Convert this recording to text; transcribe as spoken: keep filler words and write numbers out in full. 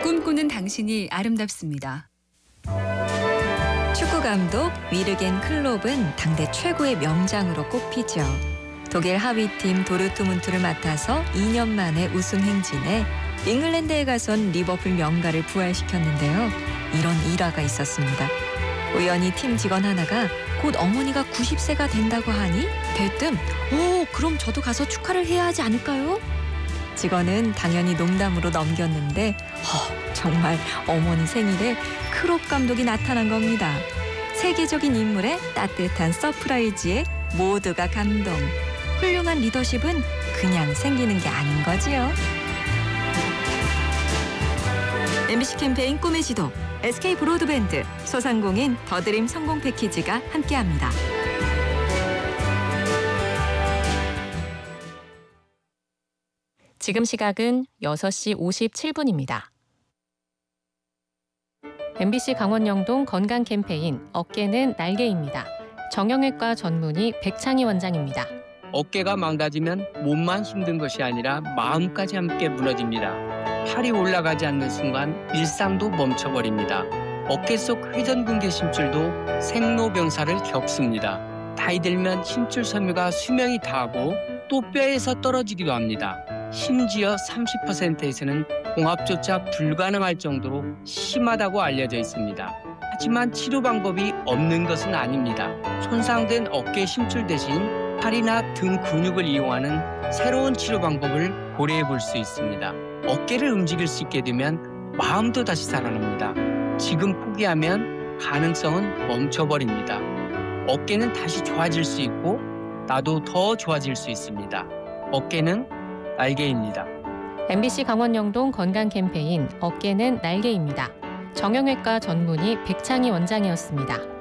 꿈꾸는 당신이 아름답습니다. 축구 감독 위르겐 클롭은 당대 최고의 명장으로 꼽히죠. 독일 하위팀 도르트문트를 맡아서 이 년 만에 우승 행진에 잉글랜드에 가선 리버풀 명가를 부활시켰는데요. 이런 일화가 있었습니다. 우연히 팀 직원 하나가 곧 어머니가 구십 세가 된다고 하니 대뜸 오 그럼 저도 가서 축하를 해야 하지 않을까요? 직원은 당연히 농담으로 넘겼는데 허, 정말 어머니 생일에 클롭 감독이 나타난 겁니다. 세계적인 인물의 따뜻한 서프라이즈에 모두가 감동. 훌륭한 리더십은 그냥 생기는 게 아닌 거지요. 엠비씨 캠페인 꿈의 지도, 에스케이 브로드밴드, 소상공인 더드림 성공 패키지가 함께합니다. 지금 시각은 여섯 시 오십칠 분입니다. 엠비씨 강원영동 건강 캠페인 어깨는 날개입니다. 정형외과 전문의 백창희 원장입니다. 어깨가 망가지면 몸만 힘든 것이 아니라 마음까지 함께 무너집니다. 팔이 올라가지 않는 순간 일상도 멈춰버립니다. 어깨 속 회전근개 심줄도 생로병사를 겪습니다. 나이 들면 심줄 섬유가 수명이 다하고 또 뼈에서 떨어지기도 합니다. 심지어 삼십 퍼센트에서는 봉합조차 불가능할 정도로 심하다고 알려져 있습니다. 하지만 치료 방법이 없는 것은 아닙니다. 손상된 어깨 심줄 대신 팔이나 등 근육을 이용하는 새로운 치료 방법을 고려해 볼 수 있습니다. 어깨를 움직일 수 있게 되면 마음도 다시 살아납니다. 지금 포기하면 가능성은 멈춰버립니다. 어깨는 다시 좋아질 수 있고 나도 더 좋아질 수 있습니다. 어깨는 날개입니다. 엠비씨 강원영동 건강 캠페인 어깨는 날개입니다. 정형외과 전문의 백창희 원장이었습니다.